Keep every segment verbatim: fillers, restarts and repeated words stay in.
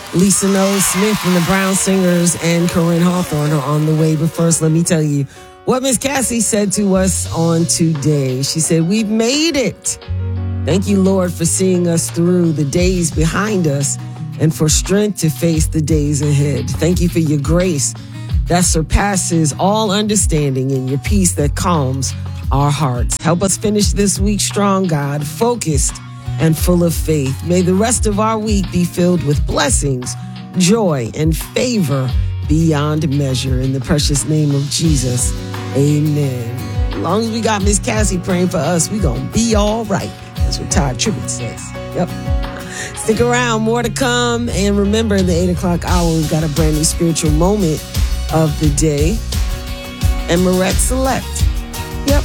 Lisa Noel Smith and the Brown Singers and Corinne Hawthorne are on the way. But first, let me tell you what Miss Cassie said to us on today. She said, we've made it. Thank you, Lord, for seeing us through the days behind us and for strength to face the days ahead. Thank you for your grace that surpasses all understanding and your peace that calms our hearts. Help us finish this week strong, God, focused and full of faith. May the rest of our week be filled with blessings, joy, and favor beyond measure. In the precious name of Jesus, amen. As long as we got Miss Cassie praying for us, we gonna be all right. That's what Todd Tribbett says. Yep. Stick around, more to come. And remember, in the eight o'clock hour, we've got a brand new spiritual moment of the day. And Marette Select. Yep.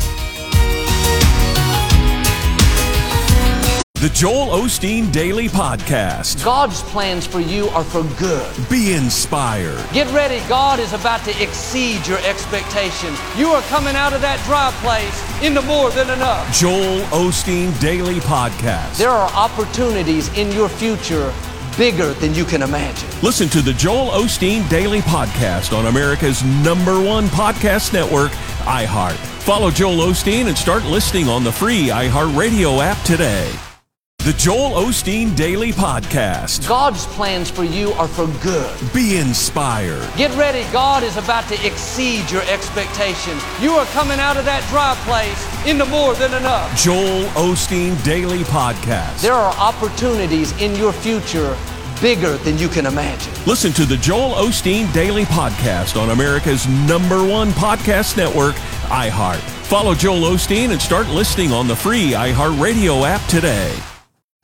The Joel Osteen Daily Podcast. God's plans for you are for good. Be inspired. Get ready. God is about to exceed your expectations. You are coming out of that dry place into more than enough. Joel Osteen Daily Podcast. There are opportunities in your future bigger than you can imagine. Listen to the Joel Osteen Daily Podcast on America's number one podcast network, iHeart. Follow Joel Osteen and start listening on the free iHeartRadio app today. The Joel Osteen Daily Podcast. God's plans for you are for good. Be inspired. Get ready. God is about to exceed your expectations. You are coming out of that dry place into more than enough. Joel Osteen Daily Podcast. There are opportunities in your future bigger than you can imagine. Listen to the Joel Osteen Daily Podcast on America's number one podcast network, iHeart. Follow Joel Osteen and start listening on the free iHeartRadio app today.